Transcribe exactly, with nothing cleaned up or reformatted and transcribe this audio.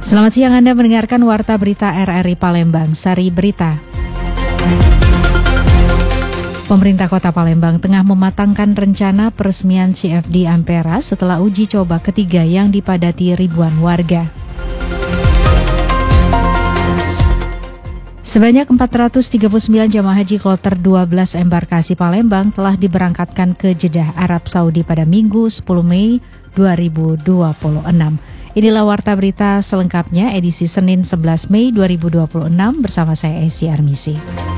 Selamat siang, Anda mendengarkan Warta Berita R R I Palembang, Sari Berita. Pemerintah Kota Palembang tengah mematangkan rencana peresmian C F D Ampera setelah uji coba ketiga yang dipadati ribuan warga. Sebanyak empat ratus tiga puluh sembilan jamaah haji kloter dua belas embarkasi Palembang telah diberangkatkan ke Jeddah, Arab Saudi pada Minggu sepuluh Mei dua ribu dua puluh enam. Inilah Warta Berita selengkapnya edisi Senin sebelas Mei dua ribu dua puluh enam bersama saya Esi Armisi.